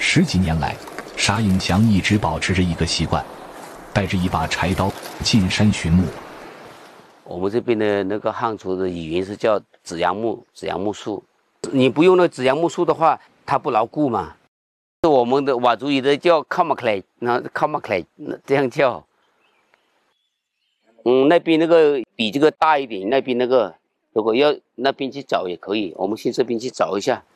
10几年来，沙应强一直保持着一个习惯，带着一把柴刀进山寻木。 我们这边的那个汉族的语言是叫紫杨木树。你不用那紫杨木树的话，它不牢固嘛。我们的佤族语的叫靠马克莱，那靠马克莱这样叫。那边那个比这个大一点，那边那个如果要那边去找也可以，我们去这边去找一下。